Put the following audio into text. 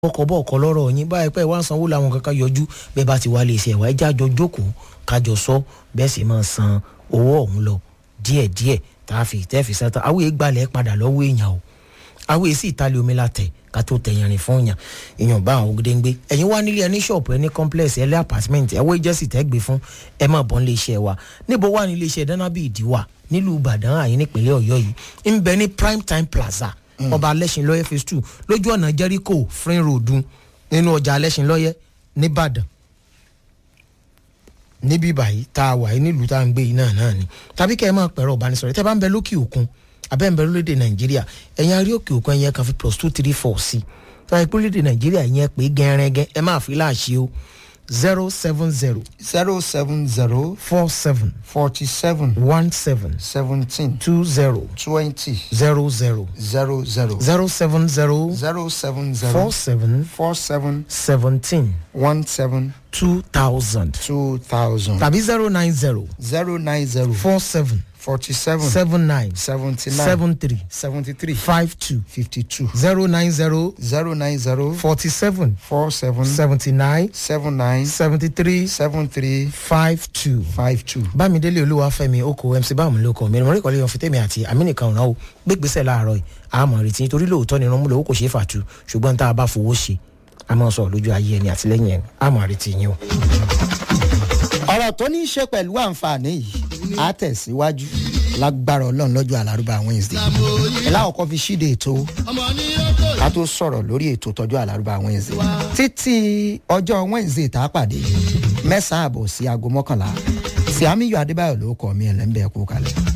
ọkọ̀ lọ́rọ̀ yín báyìí pé wá sanwó làwọn kankan yọjú bẹ́ẹ̀ bá ti wá lè ṣe ẹ̀wá ẹjẹ́ àjọ jókòó kájọ sọ bẹ́ẹ̀ sì máa san owó ọ̀hún lọ díẹ̀díẹ̀ tẹ́ẹ̀fì sátá àwọn ìgbàlẹ̀ padà lọ́wọ́ èèyàn o àwọn èsì ìtàlẹ̀ omi látẹ̀ ká tó tẹ̀yàn rìn fún yàn èèyàn bá àwọn ògèdèǹgbé ẹ̀yin wá nílé ẹni ṣọ́ọ̀pù ẹni complex ẹlẹ́ apartment ẹ̀wọ́ ìjẹ́sì tẹ́gbé fún ẹ má bọ́ nílé iṣẹ́ wa níbo wà nílé iṣẹ́ dánábì ìdíwà nílùú ìbàdàn àyín nípínlẹ̀ ọ̀yọ́ yìí ń bẹ ní prime time plaza ọba alẹ́sìnlọ́yẹ́ phase 2 lójú ọ̀nà jericho frin road nínú ọjà alẹ́sìnlọ́yẹ́ nìbàdàn níbí báyìí tá a wà yìí nílùú tá a ń gbé yìí náà ni tàbí kẹ́ ẹ máa pẹ̀rọ ìbánisọ̀rọ̀ tẹ́ bá ń bẹ lókè òkun abẹ́ ń bẹ lórílẹ̀‐èdè nàìjíríà ẹ̀yin arí òkè òkun ẹ̀yẹn kan fi +234 sí tó ayé lórílẹ̀‐èdè nàìjíríà ẹ̀yẹn pé gẹ́rẹ́gẹ́ ẹ máa fi láàṣẹ o 070 070 47 47 17 17 20 20 00 00 070 070 47 47 17 17 2000 2000 tàbí 090 090 47 47 79 79 73 73 52 52 090 090 47 47 79 79 73 73 52. 52. bámidélé olúwafẹ́mi oko mc bámu lóko mi ìrìnmọ́rí kọ́lé ọ̀fìtẹ́mi àti amínìkan ọ̀ràn o gbégbèsè láàárọ̀ yìí àmọ́ retí torí lóòótọ́ ni irunmú lówó kò ṣeé fàtú ṣùgbọ́n tá a bá fowó ṣe a máa sọ lójú ayé ẹni àtìlẹ́yìn ẹni àmọ́ retí yín o. ọ̀rọ̀ tó ní í ṣe pẹ̀lú àǹfààní yìí á tẹ̀síwájú lágbára ọlọ́run lọ́jọ́ àlárúbá Wednesday ẹ̀ láwọn kan fi ṣíde ètò ká tó sọ̀rọ̀ lórí ètò tọ́jú àlárúbá Wednesday títí ọjọ́ Wednesday tá a pàdé 9:00 sí aago 11:00 sí Àmíyù Adébáyọ̀ ló kọ́ mi ẹ̀ lẹ́ńbẹ̀ẹ́ kú kalẹ̀.